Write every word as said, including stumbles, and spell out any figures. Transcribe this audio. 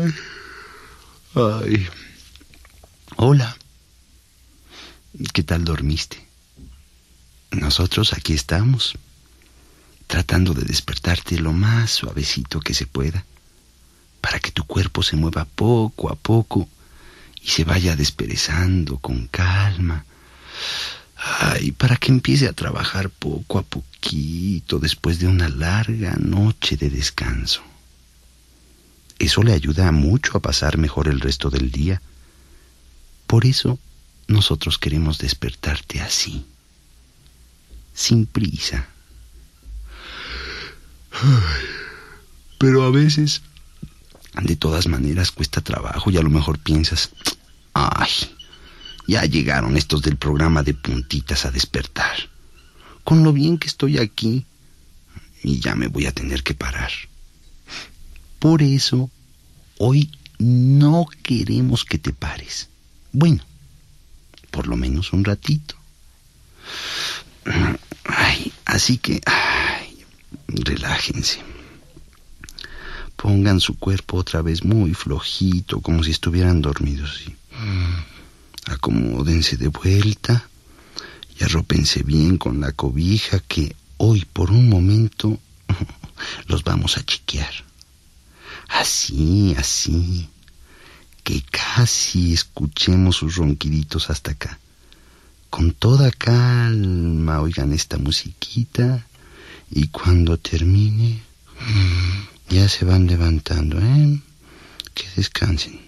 Ay. Ay. Hola. ¿Qué tal dormiste? Nosotros aquí estamos, tratando de despertarte lo más suavecito que se pueda, para que tu cuerpo se mueva poco a poco y se vaya desperezando con calma. Ay, para que empiece a trabajar poco a poquito después de una larga noche de descanso. Eso le ayuda mucho a pasar mejor el resto del día. Por eso, nosotros queremos despertarte así, sin prisa. Ay, pero a veces, de todas maneras, cuesta trabajo y a lo mejor piensas, ay, ya llegaron estos del programa de puntitas a despertar. Con lo bien que estoy aquí, y ya me voy a tener que parar. Por eso, hoy no queremos que te pares. Bueno, por lo menos un ratito. Ay, así que, ay, relájense. Pongan su cuerpo otra vez muy flojito, como si estuvieran dormidos. ¿Sí? Acomódense de vuelta y arrópense bien con la cobija que hoy por un momento los vamos a chiquear. Así, así, que casi escuchemos sus ronquiditos hasta acá. Con toda calma oigan esta musiquita y cuando termine ya se van levantando, ¿eh? Que descansen.